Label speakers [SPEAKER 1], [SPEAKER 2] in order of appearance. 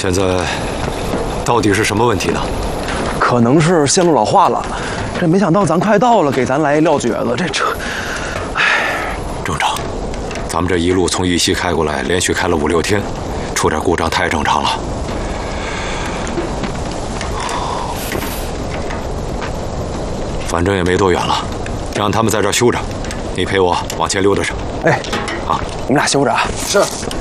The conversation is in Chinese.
[SPEAKER 1] 现在到底是什么问题呢？
[SPEAKER 2] 可能是线路老化了。这没想到咱快到了，给咱来一撂蹶子，这车，唉，
[SPEAKER 1] 正常。咱们这一路从玉溪开过来，连续开了5、6天，出点故障太正常了。反正也没多远了，让他们在这儿修着，你陪我往前溜达着。
[SPEAKER 2] 哎，好，你们俩修着啊。
[SPEAKER 3] 是。